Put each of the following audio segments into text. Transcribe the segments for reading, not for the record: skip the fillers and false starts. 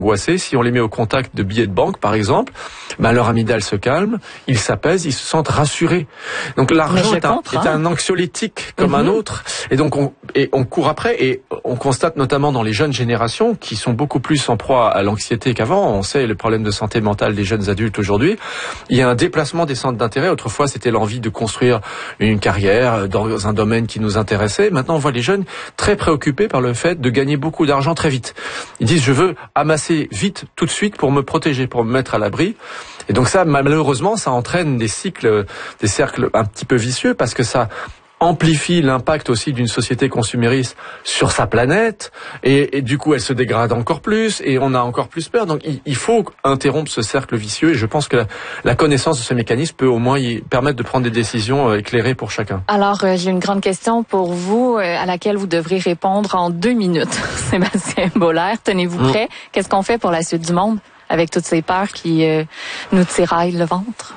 angoissés, si on les met au contact de billets de banque, par exemple, leur amygdale se calme, ils s'apaisent, ils se sentent rassurés. Donc l'argent est un anxiolytique comme un autre, et donc on court après, et on constate notamment dans les jeunes générations qui sont beaucoup plus en proie à l'anxiété qu'avant. On sait le problème de santé mentale des jeunes adultes aujourd'hui. Il y a un déplacement des centres d'intérêt. Autrefois, c'était l'envie de construire une carrière dans un domaine qui nous intéressait. Maintenant, on voit les jeunes très préoccupés par le fait de gagner beaucoup d'argent très vite. Ils disent, je veux amasser vite, tout de suite, pour me protéger, pour me mettre à l'abri. Et donc ça, malheureusement, ça entraîne des cercles un petit peu vicieux, parce que ça amplifie l'impact aussi d'une société consumériste sur sa planète, et du coup elle se dégrade encore plus, et on a encore plus peur. Donc il faut interrompre ce cercle vicieux, et je pense que la connaissance de ce mécanisme peut au moins y permettre de prendre des décisions éclairées pour chacun. Alors j'ai une grande question pour vous, à laquelle vous devrez répondre en 2 minutes. Sébastien Boulard, tenez-vous prêt? Qu'est-ce qu'on fait pour la suite du monde avec toutes ces peurs qui nous tiraillent le ventre?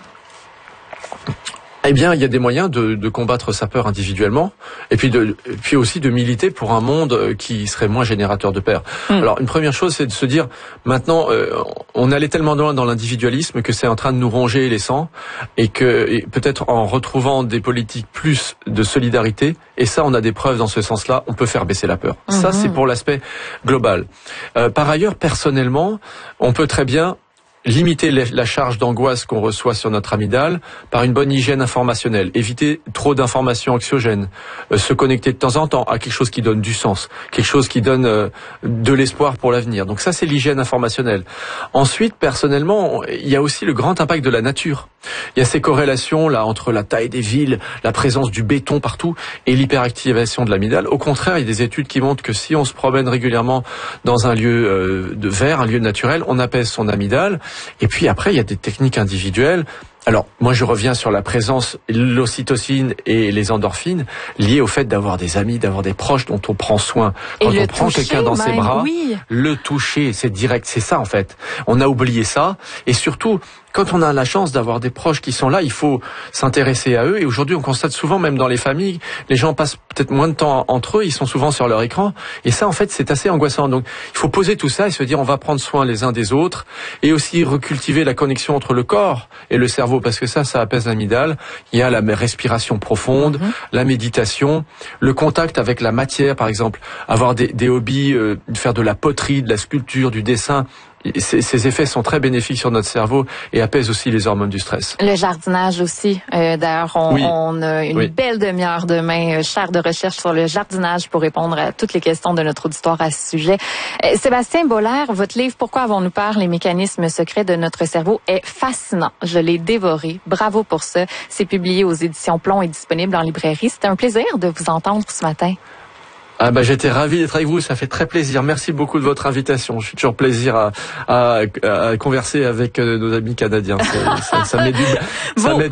Eh bien, il y a des moyens de combattre sa peur individuellement, et puis aussi de militer pour un monde qui serait moins générateur de peur. Alors, une première chose, c'est de se dire, maintenant, on allait tellement loin dans l'individualisme que c'est en train de nous ronger les sangs, et peut-être en retrouvant des politiques plus de solidarité, et ça, on a des preuves dans ce sens-là, on peut faire baisser la peur. Ça, c'est pour l'aspect global. Par ailleurs, personnellement, on peut très bien limiter la charge d'angoisse qu'on reçoit sur notre amygdale par une bonne hygiène informationnelle. Éviter trop d'informations anxiogènes. Se connecter de temps en temps à quelque chose qui donne du sens. Quelque chose qui donne de l'espoir pour l'avenir. Donc ça, c'est l'hygiène informationnelle. Ensuite, personnellement, il y a aussi le grand impact de la nature. Il y a ces corrélations là entre la taille des villes, la présence du béton partout et l'hyperactivation de l'amygdale. Au contraire, il y a des études qui montrent que si on se promène régulièrement dans un lieu de vert, un lieu naturel, on apaise son amygdale. Et puis après, il y a des techniques individuelles. Alors, moi, je reviens sur la présence, l'ocytocine et les endorphines liées au fait d'avoir des amis, d'avoir des proches dont on prend soin. Quand on prend quelqu'un dans ses bras, le toucher, c'est direct, c'est ça en fait. On a oublié ça, et surtout, quand on a la chance d'avoir des proches qui sont là, il faut s'intéresser à eux. Et aujourd'hui, on constate souvent, même dans les familles, les gens passent peut-être moins de temps entre eux, ils sont souvent sur leur écran. Et ça, en fait, c'est assez angoissant. Donc, il faut poser tout ça et se dire, on va prendre soin les uns des autres, et aussi recultiver la connexion entre le corps et le cerveau, parce que ça apaise l'amygdale. Il y a la respiration profonde, la méditation, le contact avec la matière, par exemple, avoir des hobbies, faire de la poterie, de la sculpture, du dessin. Ces effets sont très bénéfiques sur notre cerveau et apaisent aussi les hormones du stress. Le jardinage aussi. D'ailleurs, on a une belle demi-heure demain, chaire de recherche sur le jardinage pour répondre à toutes les questions de notre auditoire à ce sujet. Sébastien Boulard, votre livre « Pourquoi avons-nous peur? Les mécanismes secrets de notre cerveau » est fascinant. Je l'ai dévoré. Bravo pour ça. C'est publié aux éditions Plomb et disponible en librairie. C'était un plaisir de vous entendre ce matin. J'étais ravi d'être avec vous, ça fait très plaisir. Merci beaucoup de votre invitation. Je suis toujours plaisir à converser avec nos amis canadiens. Ça met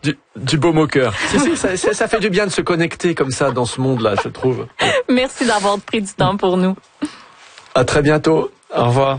du baume au cœur. Ça fait du bien de se connecter comme ça dans ce monde-là, je trouve. Merci d'avoir pris du temps pour nous. À très bientôt. Au revoir.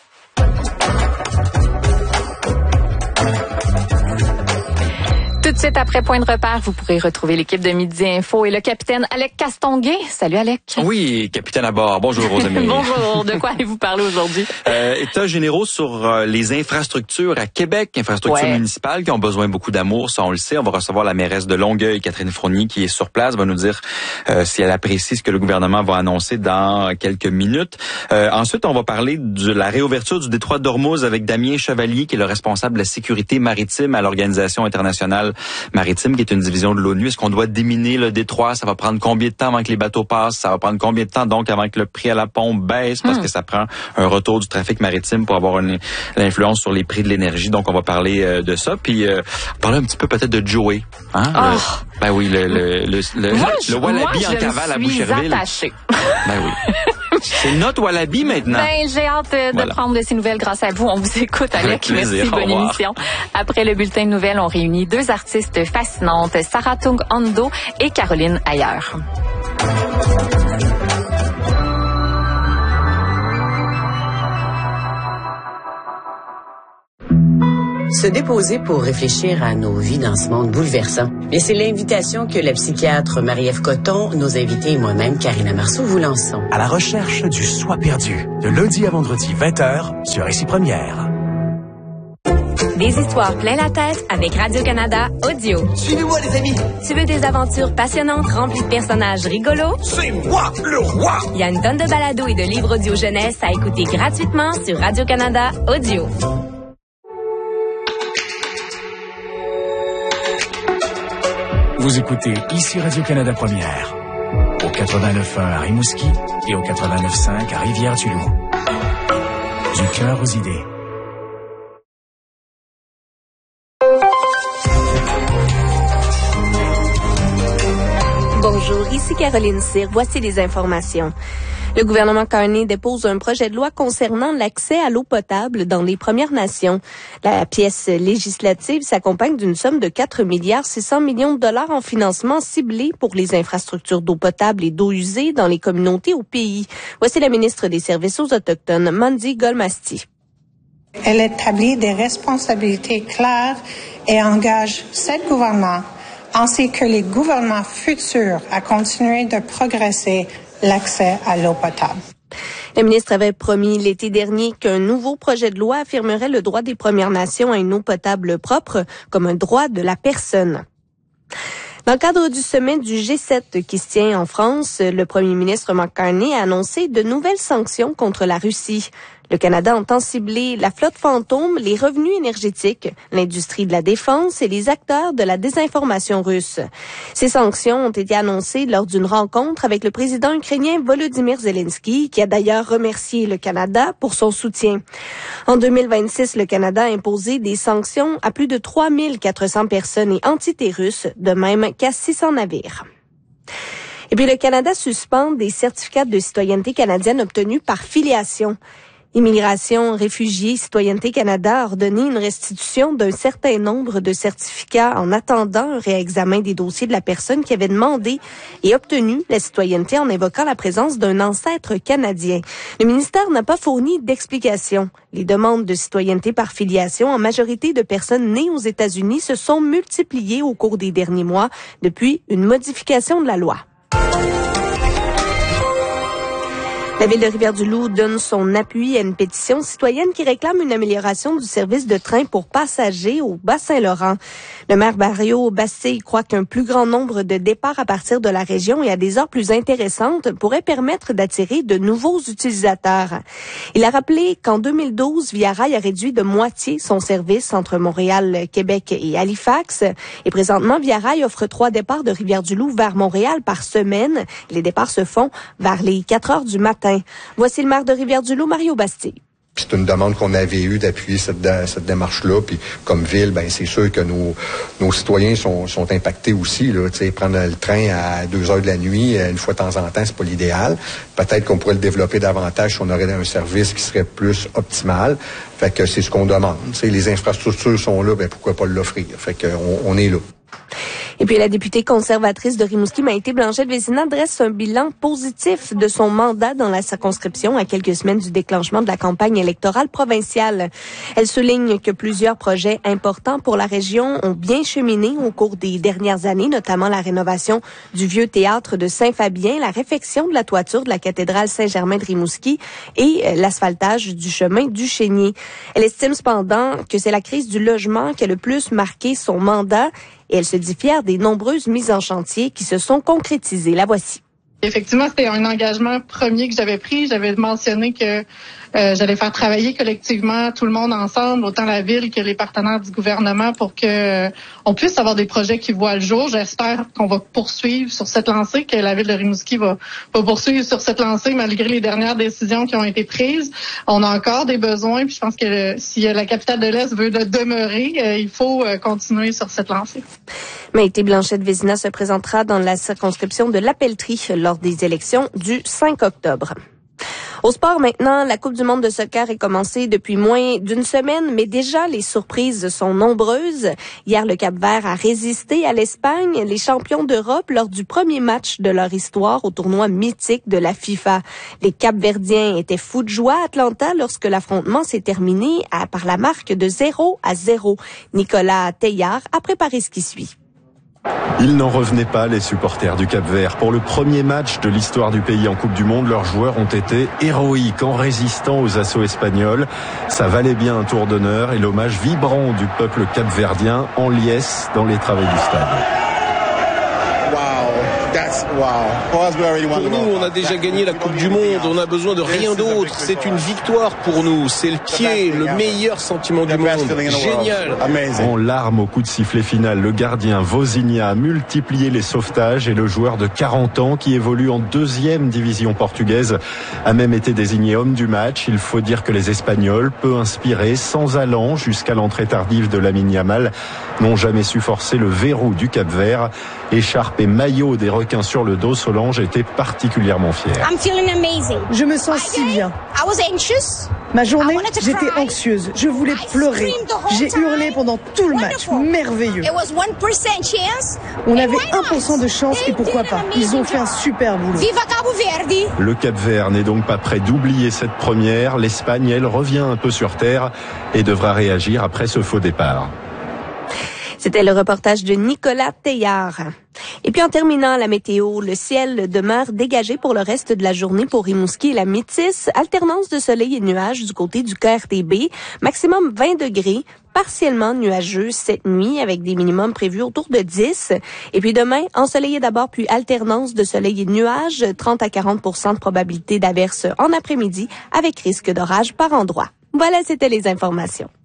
Tout de suite après Point de repère, vous pourrez retrouver l'équipe de Midi Info et le capitaine Alec Castonguay. Salut Alec. Oui, capitaine à bord. Bonjour Rosemary. Bonjour. De quoi allez-vous parler aujourd'hui? États généraux sur les infrastructures à Québec, infrastructures municipales qui ont besoin beaucoup d'amour, ça on le sait. On va recevoir la mairesse de Longueuil, Catherine Fournier, qui est sur place, va nous dire si elle apprécie ce que le gouvernement va annoncer dans quelques minutes. Ensuite, on va parler de la réouverture du détroit d'Ormuz avec Damien Chevalier, qui est le responsable de la sécurité maritime à l'Organisation internationale maritime, qui est une division de l'ONU. Est-ce qu'on doit déminer le détroit? Ça va prendre combien de temps avant que les bateaux passent? Ça va prendre combien de temps donc avant que le prix à la pompe baisse? Parce que ça prend un retour du trafic maritime pour avoir l'influence sur les prix de l'énergie. Donc, on va parler de ça. Puis, parler un petit peu peut-être de Joey. Hein? Ben oui, le wallaby en cavale à Boucherville. Attachée. Ben oui. C'est notre wallaby maintenant. J'ai hâte de prendre de ces nouvelles grâce à vous. On vous écoute, Alec. Merci, bonne émission. Après le bulletin de nouvelles, on réunit deux artistes fascinantes, Sarah Tung Ando et Caroline Ayer. Se déposer pour réfléchir à nos vies dans ce monde bouleversant. Et c'est l'invitation que la psychiatre Marie-Ève Coton, nos invités et moi-même, Karina Marceau, vous lançons. À la recherche du soi perdu, de lundi à vendredi 20h sur Ici Première. Des histoires plein la tête avec Radio-Canada Audio. Suivez-moi les amis. Tu veux des aventures passionnantes remplies de personnages rigolos? C'est moi le roi. Il y a une tonne de balados et de livres audio jeunesse à écouter gratuitement sur Radio-Canada Audio. Vous écoutez Ici Radio-Canada Première, au 89.1 à Rimouski et au 89.5 à Rivière-du-Loup. Du cœur aux idées. Bonjour, ici Caroline Cyr. Voici les informations. Le gouvernement Carney dépose un projet de loi concernant l'accès à l'eau potable dans les Premières Nations. La pièce législative s'accompagne d'une somme de 4,6 milliards de dollars en financement ciblé pour les infrastructures d'eau potable et d'eau usée dans les communautés au pays. Voici la ministre des Services aux Autochtones, Mandy Golmasti. Elle établit des responsabilités claires et engage 7 gouvernements ainsi que les gouvernements futurs à continuer de progresser l'accès à l'eau potable. La ministre avait promis l'été dernier qu'un nouveau projet de loi affirmerait le droit des Premières Nations à une eau potable propre comme un droit de la personne. Dans le cadre du sommet du G7 qui se tient en France, le premier ministre Mark Carney a annoncé de nouvelles sanctions contre la Russie. Le Canada entend cibler la flotte fantôme, les revenus énergétiques, l'industrie de la défense et les acteurs de la désinformation russe. Ces sanctions ont été annoncées lors d'une rencontre avec le président ukrainien Volodymyr Zelensky, qui a d'ailleurs remercié le Canada pour son soutien. En 2026, le Canada a imposé des sanctions à plus de 3400 personnes et entités russes, de même qu'à 600 navires. Et puis le Canada suspend des certificats de citoyenneté canadienne obtenus par filiation. Immigration, Réfugiés, Citoyenneté Canada a ordonné une restitution d'un certain nombre de certificats en attendant un réexamen des dossiers de la personne qui avait demandé et obtenu la citoyenneté en invoquant la présence d'un ancêtre canadien. Le ministère n'a pas fourni d'explication. Les demandes de citoyenneté par filiation, en majorité de personnes nées aux États-Unis, se sont multipliées au cours des derniers mois depuis une modification de la loi. La Ville de Rivière-du-Loup donne son appui à une pétition citoyenne qui réclame une amélioration du service de train pour passagers au Bas-Saint-Laurent. Le maire Mario Bastille croit qu'un plus grand nombre de départs à partir de la région et à des heures plus intéressantes pourrait permettre d'attirer de nouveaux utilisateurs. Il a rappelé qu'en 2012, Via Rail a réduit de moitié son service entre Montréal, Québec et Halifax. Et présentement, Via Rail offre 3 départs de Rivière-du-Loup vers Montréal par semaine. Les départs se font vers les 4 heures du matin. Voici le maire de Rivière-du-Loup, Mario Bastille. C'est une demande qu'on avait eue d'appuyer cette démarche-là. Puis comme ville, ben c'est sûr que nos citoyens sont impactés aussi. Là, prendre le train à 2 heures de la nuit, une fois de temps en temps, c'est pas l'idéal. Peut-être qu'on pourrait le développer davantage si on aurait un service qui serait plus optimal. Fait que c'est ce qu'on demande. Les infrastructures sont là, ben pourquoi pas l'offrir? Fait que on est là. Et puis la députée conservatrice de Rimouski, Maïté Blanchette-Vézina, dresse un bilan positif de son mandat dans la circonscription à quelques semaines du déclenchement de la campagne électorale provinciale. Elle souligne que plusieurs projets importants pour la région ont bien cheminé au cours des dernières années, notamment la rénovation du vieux théâtre de Saint-Fabien, la réfection de la toiture de la cathédrale Saint-Germain de Rimouski et l'asphaltage du chemin du Chénier. Elle estime cependant que c'est la crise du logement qui a le plus marqué son mandat. Et elle se dit fière des nombreuses mises en chantier qui se sont concrétisées. La voici. Effectivement, c'était un engagement premier que j'avais pris. J'avais mentionné que j'allais faire travailler collectivement tout le monde ensemble, autant la ville que les partenaires du gouvernement, pour que on puisse avoir des projets qui voient le jour. J'espère qu'on va poursuivre sur cette lancée, que la ville de Rimouski va poursuivre sur cette lancée malgré les dernières décisions qui ont été prises. On a encore des besoins, puis je pense que si la capitale de l'Est veut demeurer, il faut continuer sur cette lancée. Maïté Blanchette-Vézina se présentera dans la circonscription de La Pelletrie lors des élections du 5 octobre. Au sport maintenant, la Coupe du monde de soccer est commencée depuis moins d'une semaine, mais déjà les surprises sont nombreuses. Hier, le Cap-Vert a résisté à l'Espagne, les champions d'Europe, lors du premier match de leur histoire au tournoi mythique de la FIFA. Les Cap-Verdiens étaient fous de joie à Atlanta lorsque l'affrontement s'est terminé par la marque de 0-0. Nicolas Teillard a préparé ce qui suit. Ils n'en revenaient pas, les supporters du Cap-Vert. Pour le premier match de l'histoire du pays en Coupe du Monde, leurs joueurs ont été héroïques en résistant aux assauts espagnols. Ça valait bien un tour d'honneur et l'hommage vibrant du peuple capverdien en liesse dans les travées du stade. Pour nous, on a déjà gagné la Coupe du Monde, on a besoin de rien d'autre. C'est une victoire pour nous, c'est le pied, le meilleur sentiment du monde. Génial. En larmes au coup de sifflet final, le gardien Vozinha a multiplié les sauvetages et le joueur de 40 ans qui évolue en 2e division portugaise a même été désigné homme du match. Il faut dire que les Espagnols, peu inspirés, sans allant jusqu'à l'entrée tardive de Lamine Yamal, n'ont jamais su forcer le verrou du Cap-Vert. Écharpe et maillot des requins sur le dos, Solange était particulièrement fière. Je me sens si bien. Ma journée, j'étais anxieuse. Je voulais pleurer. J'ai hurlé pendant tout le match. Merveilleux. On avait 1% de chance et pourquoi pas. Ils ont fait un super boulot. Le Cap-Vert n'est donc pas prêt d'oublier cette première. L'Espagne, elle, revient un peu sur terre et devra réagir après ce faux départ. C'était le reportage de Nicolas Teillard. Et puis en terminant la météo, le ciel demeure dégagé pour le reste de la journée pour Rimouski et la Métis. Alternance de soleil et nuages du côté du KRTB. Maximum 20 degrés, partiellement nuageux cette nuit avec des minimums prévus autour de 10. Et puis demain, ensoleillé d'abord puis alternance de soleil et nuages. 30 à 40% de probabilité d'averse en après-midi avec risque d'orage par endroit. Voilà, c'était les informations.